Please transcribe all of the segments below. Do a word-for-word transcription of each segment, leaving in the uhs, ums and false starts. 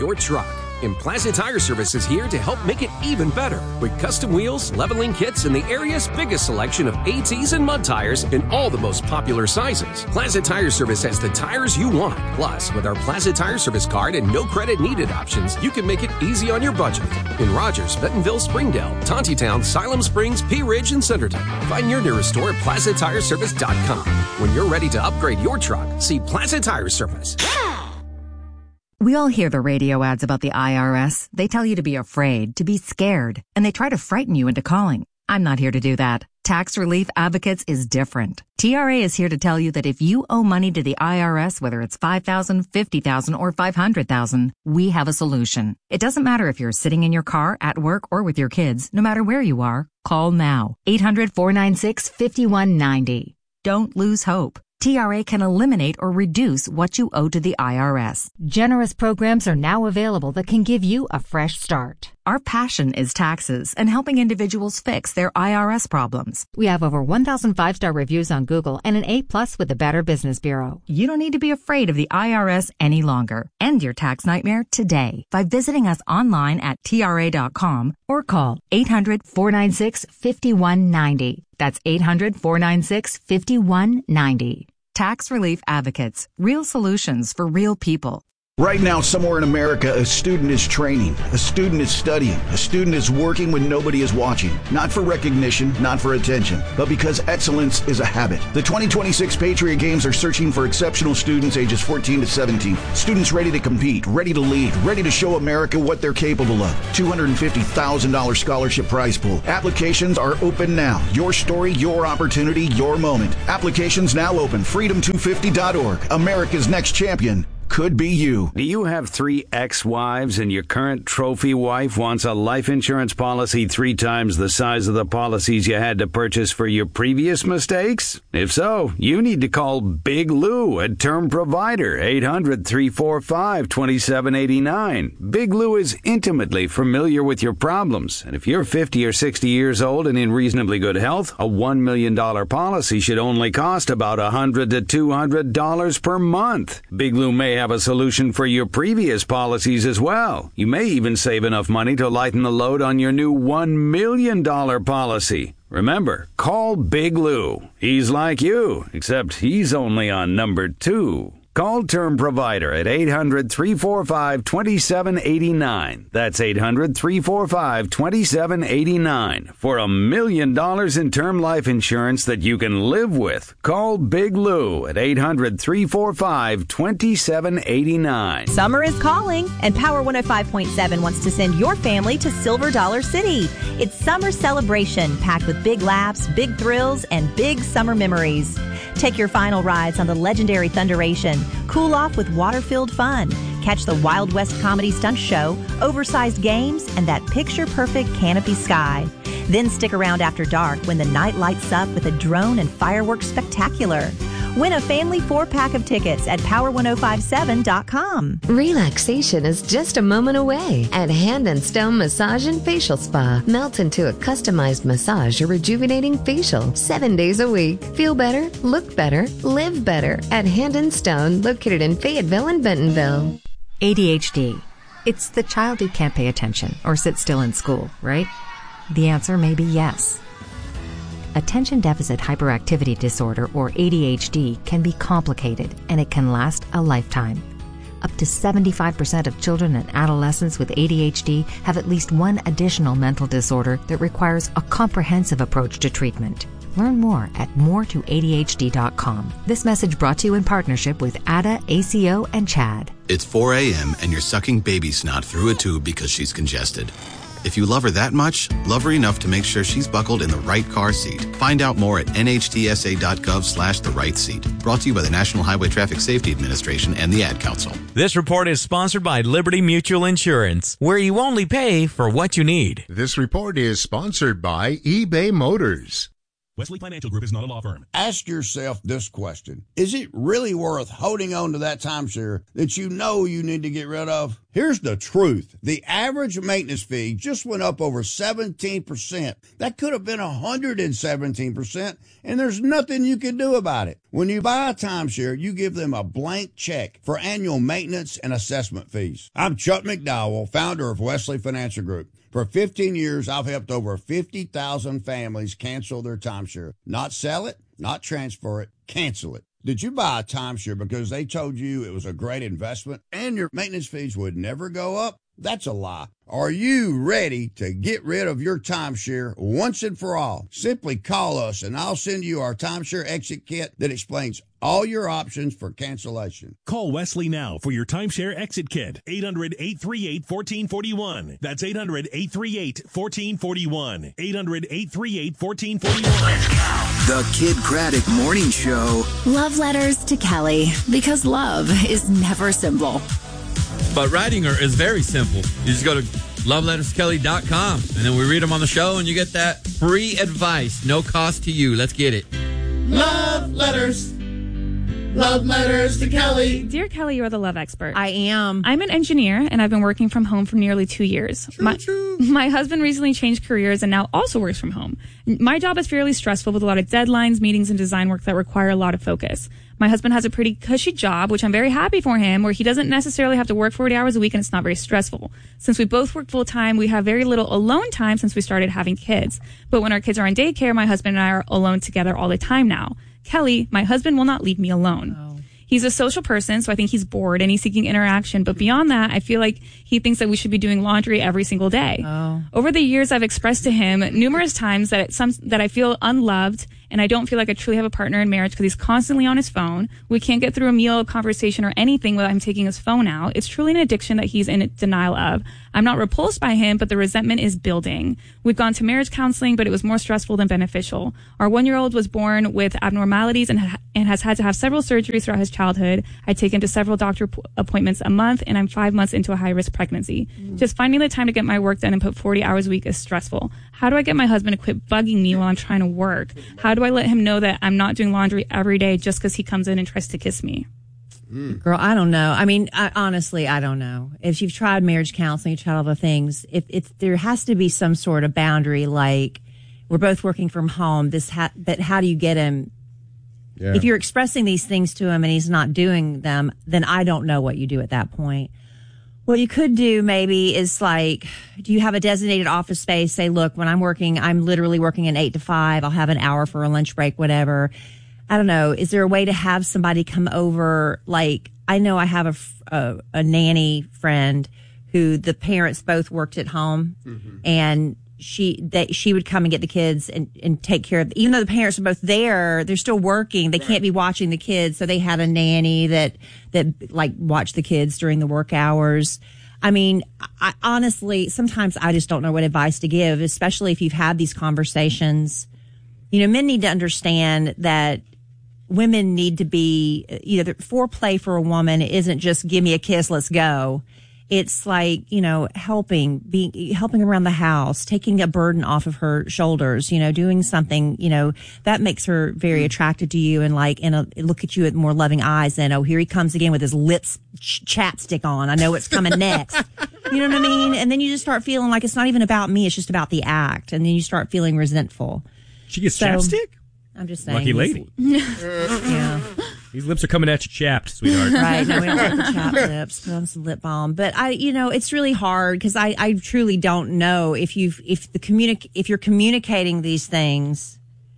your truck. And Plaza Tire Service is here to help make it even better with custom wheels, leveling kits, and the area's biggest selection of ATs and mud tires in all the most popular sizes. Plaza Tire Service has the tires you want. Plus, with our Plaza Tire Service card and no credit needed options, you can make it easy on your budget. In Rogers, Bentonville, Springdale, Tontitown, Siloam Springs, Pea Ridge, and Centerton. Find your nearest store at plaza tire service dot com. When you're ready to upgrade your truck, see Plaza Tire Service. We all hear the radio ads about the I R S. They tell you to be afraid, to be scared, and they try to frighten you into calling. I'm not here to do that. Tax Relief Advocates is different. T R A is here to tell you that if you owe money to the I R S, whether it's five thousand dollars, fifty thousand dollars, or five hundred thousand dollars, we have a solution. It doesn't matter if you're sitting in your car, at work, or with your kids. No matter where you are, call now. eight hundred, four nine six, five one nine zero. Don't lose hope. T R A can eliminate or reduce what you owe to the I R S. Generous programs are now available that can give you a fresh start. Our passion is taxes and helping individuals fix their I R S problems. We have over one thousand five-star reviews on Google and an A plus with the Better Business Bureau. You don't need to be afraid of the I R S any longer. End your tax nightmare today by visiting us online at T R A dot com or call eight hundred, four nine six, five one nine zero. That's eight hundred, four nine six, five one nine zero. Tax Relief Advocates. Real solutions for real people. Right now, somewhere in America, a student is training, a student is studying, a student is working when nobody is watching. Not for recognition, not for attention, but because excellence is a habit. The twenty twenty-six Patriot Games are searching for exceptional students ages fourteen to seventeen. Students ready to compete, ready to lead, ready to show America what they're capable of. two hundred fifty thousand dollars scholarship prize pool. Applications are open now. Your story, your opportunity, your moment. Applications now open. freedom two fifty dot org. America's next champion could be you. Do you have three ex-wives and your current trophy wife wants a life insurance policy three times the size of the policies you had to purchase for your previous mistakes? If so, you need to call Big Lou at Term Provider, eight hundred, three four five, two seven eight nine. Big Lou is intimately familiar with your problems, and if you're fifty or sixty years old and in reasonably good health, a one million dollars policy should only cost about one hundred to two hundred dollars per month. Big Lou may have a solution for your previous policies as well. You may even save enough money to lighten the load on your new one million dollars policy. Remember, call Big Lou. He's like you, except he's only on number two. Call Term Provider at eight hundred, three four five, two seven eight nine. That's eight hundred, three four five, two seven eight nine for a million dollars in term life insurance that you can live with. Call Big Lou at eight hundred, three four five, two seven eight nine. Summer is calling, and Power one oh five point seven wants to send your family to Silver Dollar City. It's summer celebration packed with big laughs, big thrills, and big summer memories. Take your final rides on the legendary Thunderation. Cool off with water-filled fun. Catch the Wild West comedy stunt show, oversized games, and that picture-perfect canopy sky. Then stick around after dark when the night lights up with a drone and fireworks spectacular. Win a family four-pack of tickets at power one oh five seven dot com. Relaxation is just a moment away at Hand and Stone Massage and Facial Spa. Melt into a customized massage or rejuvenating facial seven days a week. Feel better, look better, live better at Hand and Stone, located in Fayetteville and Bentonville. A D H D. It's the child who can't pay attention or sit still in school, right? The answer may be yes. Attention Deficit Hyperactivity Disorder, or A D H D, can be complicated, and it can last a lifetime. Up to seventy-five percent of children and adolescents with A D H D have at least one additional mental disorder that requires a comprehensive approach to treatment. Learn more at more to A D H D dot com. This message brought to you in partnership with A D A, A C O, and CHAD. It's four a.m. and you're sucking baby snot through a tube because she's congested. If you love her that much, love her enough to make sure she's buckled in the right car seat. Find out more at N H T S A dot gov slash the right seat. Brought to you by the National Highway Traffic Safety Administration and the Ad Council. This report is sponsored by Liberty Mutual Insurance, where you only pay for what you need. This report is sponsored by eBay Motors. Wesley Financial Group is not a law firm. Ask yourself this question. Is it really worth holding on to that timeshare that you know you need to get rid of? Here's the truth. The average maintenance fee just went up over seventeen percent. That could have been one hundred seventeen percent, and there's nothing you can do about it. When you buy a timeshare, you give them a blank check for annual maintenance and assessment fees. I'm Chuck McDowell, founder of Wesley Financial Group. For fifteen years, I've helped over fifty thousand families cancel their timeshare. Not sell it, not transfer it, cancel it. Did you buy a timeshare because they told you it was a great investment and your maintenance fees would never go up? That's a lie. Are you ready to get rid of your timeshare once and for all? Simply call us and I'll send you our timeshare exit kit that explains all your options for cancellation. Call Wesley now for your timeshare exit kit. eight hundred, eight three eight, one four four one. That's eight hundred, eight three eight, one four four one. eight hundred, eight three eight, one four four one. The Kid Craddock Morning Show. Love letters to Kelly, because love is never simple. But writing her is very simple. You just go to love letters to kelly dot com, and then we read them on the show, and you get that free advice, no cost to you. Let's get it. Love letters. Love letters to Kelly. Dear Kelly, you're the love expert. I am. I'm an engineer, and I've been working from home for nearly two years. True, my, true. my husband recently changed careers and now also works from home. My job is fairly stressful with a lot of deadlines, meetings, and design work that require a lot of focus. My husband has a pretty cushy job, which I'm very happy for him, where he doesn't necessarily have to work forty hours a week and it's not very stressful. Since we both work full time, we have very little alone time since we started having kids. But when our kids are in daycare, my husband and I are alone together all the time now. Kelly, my husband will not leave me alone. Oh. He's a social person, so I think he's bored and he's seeking interaction. But beyond that, I feel like he thinks that we should be doing laundry every single day. Oh. Over the years, I've expressed to him numerous times that it's some, that I feel unloved and I don't feel like I truly have a partner in marriage because he's constantly on his phone. We can't get through a meal, a conversation, or anything without him taking his phone out. It's truly an addiction that he's in denial of. I'm not repulsed by him, but the resentment is building. We've gone to marriage counseling, but it was more stressful than beneficial. Our one-year-old was born with abnormalities and, ha- and has had to have several surgeries throughout his childhood. I take him to several doctor p- appointments a month, and I'm five months into a high-risk pregnancy. Mm. Just finding the time to get my work done and put forty hours a week is stressful. How do I get my husband to quit bugging me while I'm trying to work? How do I let him know that I'm not doing laundry every day just because he comes in and tries to kiss me? Mm. Girl, I don't know. I mean, I, honestly, I don't know. If you've tried marriage counseling, you've tried all the things, if if there has to be some sort of boundary, like we're both working from home, this ha- but how do you get him? Yeah. If you're expressing these things to him and he's not doing them, then I don't know what you do at that point. What you could do maybe is like, do you have a designated office space? Say, look, when I'm working, I'm literally working an eight to five. I'll have an hour for a lunch break, whatever. I don't know. Is there a way to have somebody come over? Like, I know I have a, a, a nanny friend who the parents both worked at home, mm-hmm. and she they, she would come and get the kids and, and take care of, even though the parents are both there, they're still working. They right. can't be watching the kids. So they had a nanny that, that like watched the kids during the work hours. I mean, I honestly, sometimes I just don't know what advice to give, especially if you've had these conversations. You know, men need to understand that women need to be, you know, the foreplay for a woman isn't just give me a kiss, let's go. It's like, you know, helping, being, helping around the house, taking a burden off of her shoulders, you know, doing something, you know, that makes her very attracted to you and like, and look at you with more loving eyes than, oh, here he comes again with his lips ch- chapstick on. I know what's coming next. You know what I mean? And then you just start feeling like it's not even about me. It's just about the act. And then you start feeling resentful. She gets so, chapstick? I'm just saying. Lucky lady. Yeah. These lips are coming at you chapped, sweetheart. Right. No, we don't like the chapped lips. Put on some lip balm. But I, you know, it's really hard because I, I truly don't know if you've, if the communic, if you're communicating these things.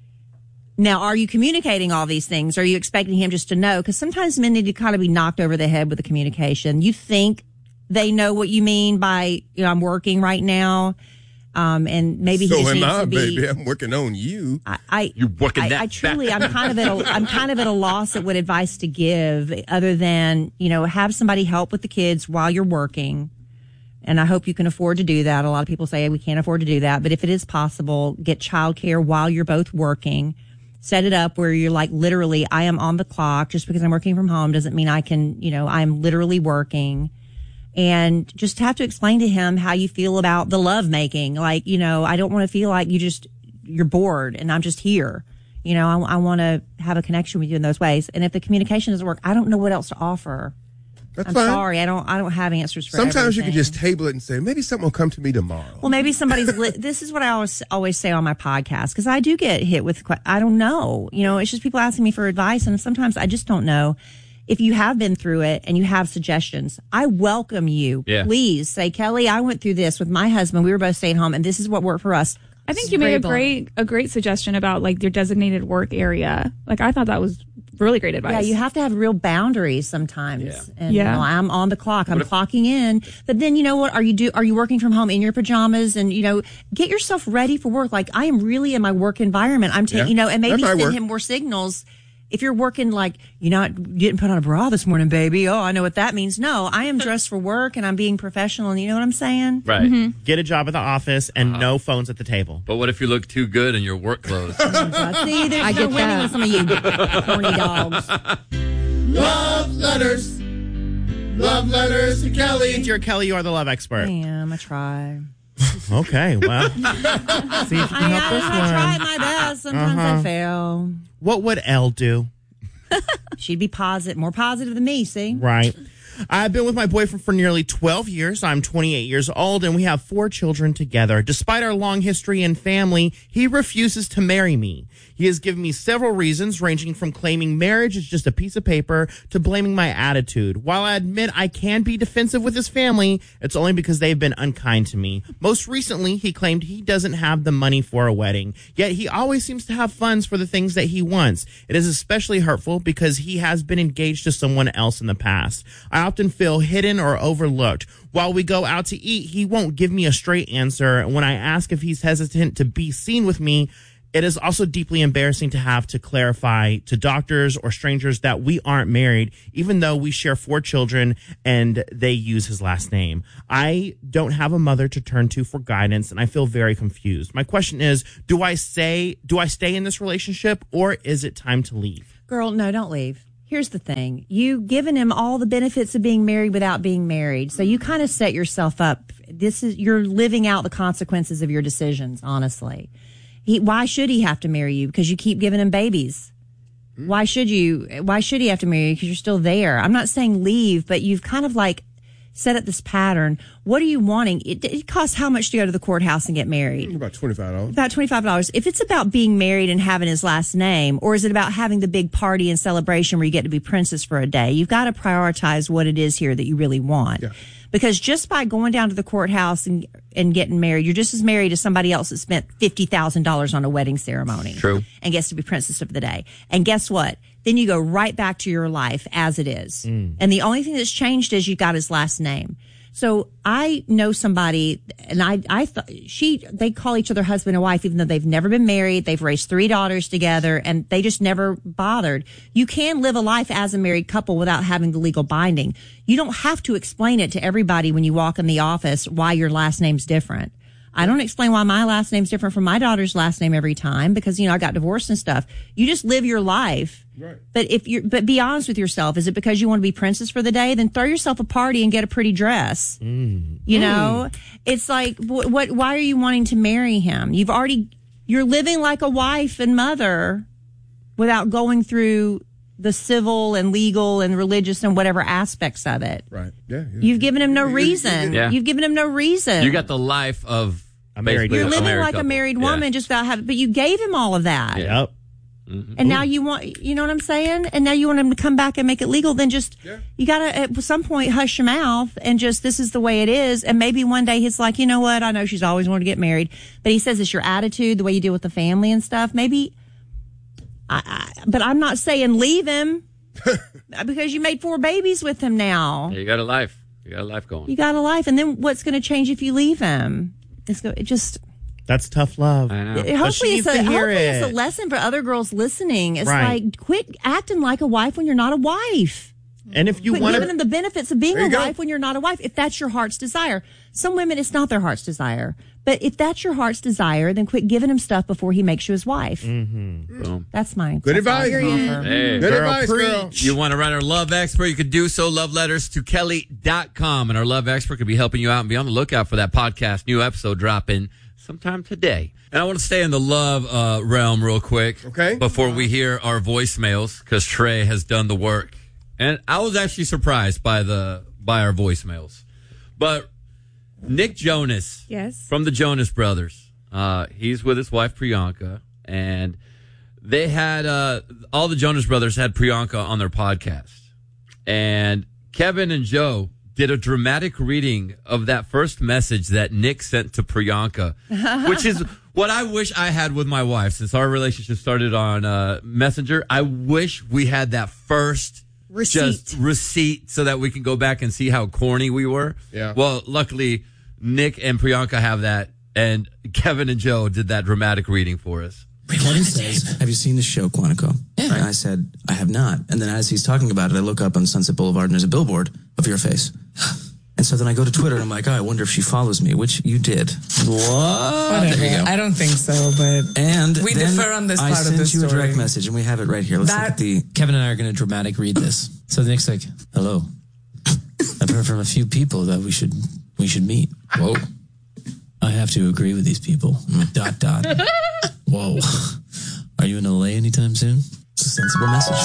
Now, are you communicating all these things? Are you expecting him just to know? Because sometimes men need to kind of be knocked over the head with the communication. You think they know what you mean by, you know, I'm working right now. Um, and maybe so he just am needs I, to be, baby. I'm working on you. I, I you working I, that? I truly, I'm kind of at a, I'm kind of at a loss at what advice to give, other than, you know, have somebody help with the kids while you're working. And I hope you can afford to do that. A lot of people say we can't afford to do that, but if it is possible, get childcare while you're both working. Set it up where you're like, literally, I am on the clock. Just because I'm working from home doesn't mean I can, you know, I'm literally working. And just have to explain to him how you feel about the love making. Like, you know, I don't want to feel like you just, you're bored and I'm just here. You know, I, I want to have a connection with you in those ways. And if the communication doesn't work, I don't know what else to offer. That's I'm fine. sorry, I don't. I don't have answers for Sometimes everything. you can just table it and say, maybe something will come to me tomorrow. Well, maybe somebody's. Li- this is what I always always say on my podcast because I do get hit with. que- I don't know. You know, it's just people asking me for advice, and sometimes I just don't know. If you have been through it and you have suggestions, I welcome you. Yeah. Please say, Kelly, I went through this with my husband. We were both staying home, and this is what worked for us. I think you made a great a great suggestion about like your designated work area. Like I thought that was really great advice. Yeah, you have to have real boundaries sometimes. Yeah. And Yeah. you know, I'm on the clock. I'm clocking in. But then you know what? Are you do are you working from home in your pajamas? And you know, get yourself ready for work. Like I am really in my work environment. I'm taking Yeah. you know, and maybe That's how I send work. him more signals. If you're working like you're not you didn't put on a bra this morning, baby. Oh, I know what that means. No, I am dressed for work and I'm being professional. And you know what I'm saying? Right. Mm-hmm. Get a job at the office and no phones at the table. But what if you look too good in your work clothes? See, they're, I they're get winning that. with some of you horny dogs. Love letters. Love letters to Kelly. Dear Kelly, you are the love expert. I am. I try. Okay, well. See if you can I, help I, this I one. try my best. Sometimes I Uh-huh. fail. What would Elle do? She'd be positive, more positive than me, see? Right. I've been with my boyfriend for nearly twelve years. I'm twenty-eight years old, and we have four children together. Despite our long history and family, he refuses to marry me. He has given me several reasons, ranging from claiming marriage is just a piece of paper to blaming my attitude. While I admit I can be defensive with his family, it's only because they've been unkind to me. Most recently, he claimed he doesn't have the money for a wedding, yet he always seems to have funds for the things that he wants. It is especially hurtful because he has been engaged to someone else in the past. I often feel hidden or overlooked. While we go out to eat, he won't give me a straight answer. When I ask if he's hesitant to be seen with me, it is also deeply embarrassing to have to clarify to doctors or strangers that we aren't married, even though we share four children and they use his last name. I don't have a mother to turn to for guidance, and I feel very confused. My question is, do I say, do I stay in this relationship, or is it time to leave? Girl, no, don't leave. Here's the thing. You've given him all the benefits of being married without being married. So you kind of set yourself up. This is, you're living out the consequences of your decisions, honestly. He, why should he have to marry you? Because you keep giving him babies. Why should you? Why should he have to marry you? Because you're still there. I'm not saying leave, but you've kind of like set up this pattern. What are you wanting? It, it costs how much to go to the courthouse and get married? About twenty-five dollars. About twenty-five dollars. If it's about being married and having his last name, or is it about having the big party and celebration where you get to be princess for a day? You've got to prioritize what it is here that you really want. Yeah. Because just by going down to the courthouse and and getting married, you're just as married as somebody else that spent fifty thousand dollars on a wedding ceremony. True. And gets to be princess of the day. And guess what? Then you go right back to your life as it is. Mm. And the only thing that's changed is you got his last name. So I know somebody, and I, I thought she, they call each other husband and wife, even though they've never been married. They've raised three daughters together, and they just never bothered. You can live a life as a married couple without having the legal binding. You don't have to explain it to everybody when you walk in the office why your last name's different. I don't explain why my last name's different from my daughter's last name every time because, you know, I got divorced and stuff. You just live your life. Right. But if you're, but be honest with yourself. Is it because you want to be princess for the day? Then throw yourself a party and get a pretty dress. Mm. You know, it's like, what, what, why are you wanting to marry him? You've already, you're living like a wife and mother without going through the civil and legal and religious and whatever aspects of it. Right. Yeah. yeah. You've given him no reason. Yeah. You've given him no reason. You got the life of A married basically You're a living married like a couple. married Yeah. woman just without having, but you gave him all of that. Yep. Mhm. And now you want, you know what I'm saying? And now you want him to come back and make it legal. Then just, Yeah. you got to, at some point, hush your mouth and just, this is the way it is. And maybe one day he's like, you know what? I know she's always wanted to get married, but he says it's your attitude, the way you deal with the family and stuff. Maybe, I, I but I'm not saying leave him because you made four babies with him now. Yeah, you got a life. You got a life going. You got a life. And then what's going to change if you leave him? It's go, it just, That's tough love. I know. But she hopefully, needs it's a, to hear hopefully it's a it. lesson for other girls listening. It's Right. like, quit acting like a wife when you're not a wife. And if you Quit want giving them to, the benefits of being There a you go. wife when you're not a wife, if that's your heart's desire. Some women, it's not their heart's desire. But if that's your heart's desire, then quit giving him stuff before he makes you his wife. Mm-hmm. Boom. That's my Good that's all I advice. can offer. Hey, Good girl, advice, girl. preach. You want to write our love expert? You could do so. Love letters to Kelly dot com. And our love expert could be helping you out, and be on the lookout for that podcast. New episode dropping sometime today. And I want to stay in the love uh, realm real quick. Okay. Before we hear our voicemails, because Trey has done the work. And I was actually surprised by the by our voicemails. But Nick Jonas, yes, from the Jonas Brothers, uh, he's with his wife Priyanka, and they had uh, all the Jonas Brothers had Priyanka on their podcast, and Kevin and Joe did a dramatic reading of that first message that Nick sent to Priyanka, which is what I wish I had with my wife since our relationship started on uh, Messenger. I wish we had that first receipt. Just receipt so that we can go back and see how corny we were. Yeah. Well, luckily, Nick and Priyanka have that, and Kevin and Joe did that dramatic reading for us. Kevin says, have you seen the show, Quantico? Yeah. And I said, I have not. And then as he's talking about it, I look up on Sunset Boulevard and there's a billboard of your face. And so then I go to Twitter and I'm like, oh, I wonder if she follows me, which you did. What? Whatever. There you go. I don't think so, but And we then differ on this I part of the sent you story. a direct message and we have it right here. Let's That- look at the... Kevin and I are going to dramatic read this. So Nick's like, hello. I've heard from a few people that we should we should meet. Whoa. I have to agree with these people. Dot, dot. Whoa. Are you in L A anytime soon? It's a sensible message.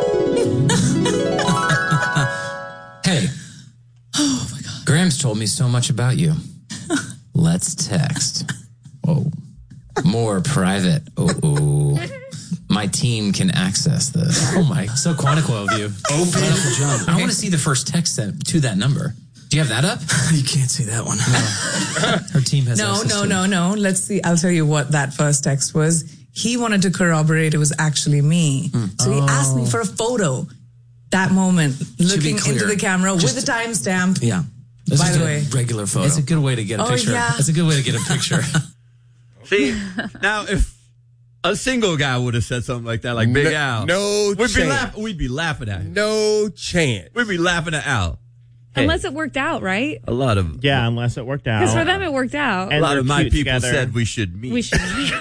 Hey. Oh my God. Graham's told me so much about you. Let's text. Whoa. More private. Oh. My team can access this. Oh my. So Quantico of you. Open jump. I want to see the first text sent to that number. Do you have that up? You can't see that one. No. Her team has No, access no, to no, it. no. Let's see. I'll tell you what that first text was. He wanted to corroborate it was actually me. So he asked me for a photo that moment, looking clear, into the camera just- with a timestamp. Yeah. This By is the a way. Regular photo. It's a good way to get a Oh, picture. yeah. It's a good way to get a picture. See, now if a single guy would have said something like that, like Big No- Al, no we'd be chance. laughing. We'd be laughing at him. No chance. We'd be laughing at Al. Hey, Unless it worked out, right? a lot of Yeah, unless it worked out. Because for them it worked out. a And lot they're of my cute people together. said we should meet. We should.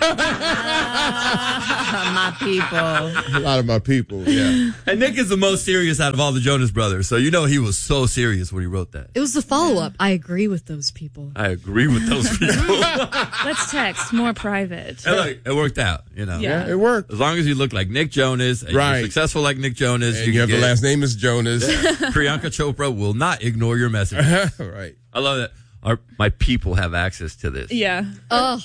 My people. A lot of my people, yeah. And Nick is the most serious out of all the Jonas Brothers, so you know he was so serious when he wrote that. It was the follow-up. I agree with those people. I agree with those people. Let's text more private. And look, it worked out, you know. Yeah. It worked. As long as you look like Nick Jonas, and Right. you're successful like Nick Jonas, And you have can the get- last name is Jonas. Priyanka Chopra will not ignore your message. Right. I love that. Our my people have access to this. Yeah. Oh,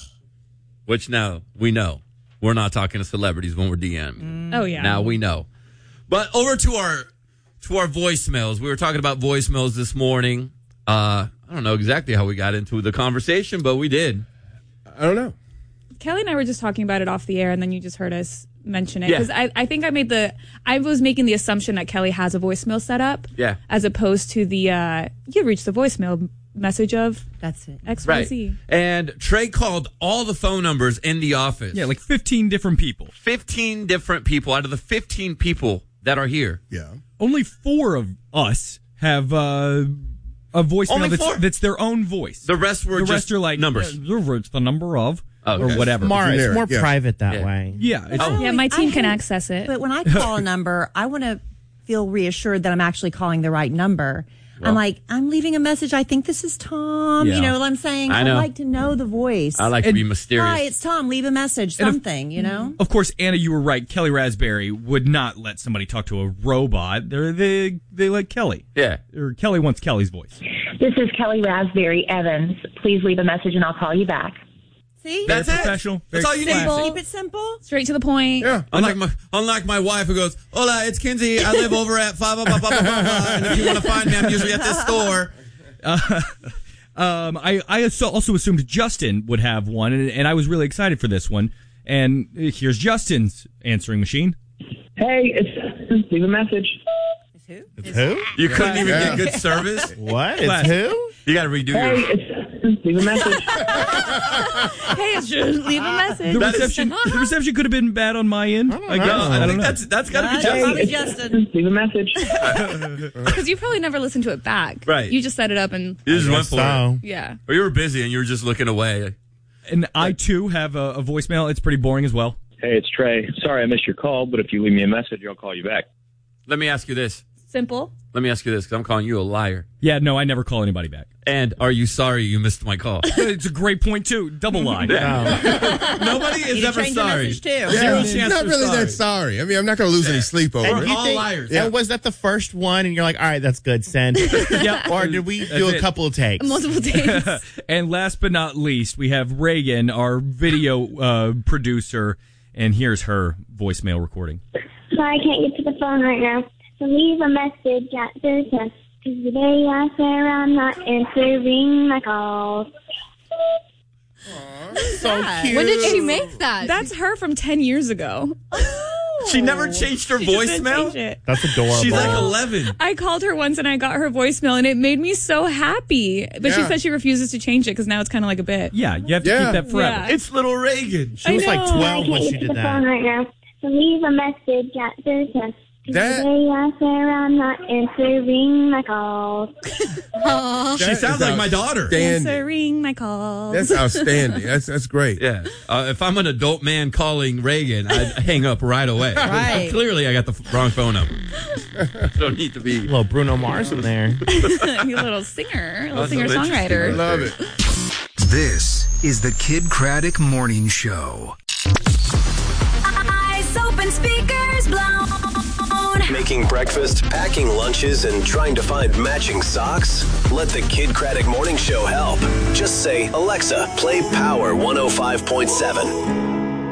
Which now we know. We're not talking to celebrities when we're DMing. Oh yeah. Now we know. But over to our to our voicemails. We were talking about voicemails this morning. Uh, I don't know exactly how we got into the conversation, but we did. I don't know. Kelly and I were just talking about it off the air, and then you just heard us mention it. Yeah. Because I, I think I made the, I was making the assumption that Kelly has a voicemail set up. Yeah. As opposed to the, uh, you reached the voicemail message of That's it. X Y Right. Z. And Trey called all the phone numbers in the office. Yeah, like fifteen different people. fifteen different people out of the fifteen people that are here. Yeah. Only four of us have uh, a voicemail Only that's, four? that's their own voice. The rest were the just rest are like numbers. Uh, it's the number of Oh, or okay. whatever. More, it's Generic, more yeah. private that Yeah. way. Yeah. It's, Oh. Yeah, my team I can hate- access it. But when I call a number, I want to feel reassured that I'm actually calling the right number. Well- I'm like, I'm leaving a message. I think this is Tom. Yeah. You know what I'm saying? I I'd know. like to know the voice. I like to And- be mysterious. Hi, it's Tom. Leave a message. And if- Something, you know? Of course, Anna, you were right. Kelly Raspberry would not let somebody talk to a robot. They're, they they like Kelly. Yeah. Or Kelly wants Kelly's voice. This is Kelly Raspberry Evans. Please leave a message and I'll call you back. See? That's Very it. professional. That's very all you need. classy. Keep it simple. Straight to the point. Yeah. Unlike my, unlike my wife who goes, hola, it's Kinsey. I live over at five, blah, blah, blah, blah, blah, and if you want to find me, I'm usually at this store. Uh, um, I, I also also assumed Justin would have one, and, and I was really excited for this one. And here's Justin's answering machine. Hey, it's leave a message. It's who? You couldn't even Yeah. get good service? What? It's Class. who? You got to redo Hey, your... it's leave a message. Hey, it's just leave a message. The That is- reception, the reception could have been bad on my end. I, guess. No, I I don't think know. that's, that's got to be Hey, Justin. it's Justin. leave a message. Because you probably never listened to it back. Right. You just set it up and, You just I went guess for so. it. yeah. Or you were busy and you were just looking away. And I, too, have a, a voicemail. It's pretty boring as well. Hey, it's Trey. Sorry I missed your call, but if you leave me a message, I'll call you back. Let me ask you this. Simple. Let me ask you this, because I'm calling you a liar. Yeah, no, I never call anybody back. And are you sorry you missed my call? It's a great point, too. Double lie. Nobody is ever sorry. Yeah, Zero I'm chance not for really sorry. that sorry. I mean, I'm not going to lose any sleep over And it. you all think- liars. And was that the first one? And you're like, all right, that's good. Send. Yep. Or did we do That's a it. couple of takes? Multiple days. And last but not least, we have Reagan, our video uh, producer, and here's her voicemail recording. Sorry, I can't get to the phone right now. So leave a message at the test. Because today I swear I'm not answering my calls. So cute. When did she make that? That's her from ten years ago. She never changed her She just didn't voicemail? change it. That's adorable. She's like eleven. I called her once and I got her voicemail and it made me so happy. But she Yeah. said she refuses to change it because now it's kind of like a bit. Yeah, you have to Yeah. keep that forever. Yeah. It's little Reagan. She was I like know. I twelve when can't she get to did the phone that. right now. So leave a message at the test. That- Today I swear I'm not answering my calls. She That sounds is like my daughter. outstanding. Answering my calls. That's outstanding. That's that's great. Yeah. Uh, if I'm an adult man calling Reagan, I'd hang up right away. Right. Clearly, I got the f- wrong phone number. Don't need to be. Little Bruno Mars in there. You little singer, little That's singer interesting. I songwriter. love it. This is the Kid Craddock Morning Show. Eyes open, speakers blown. Making breakfast, packing lunches, and trying to find matching socks? Let the Kid Craddock Morning Show help. Just say, Alexa, play Power one oh five point seven.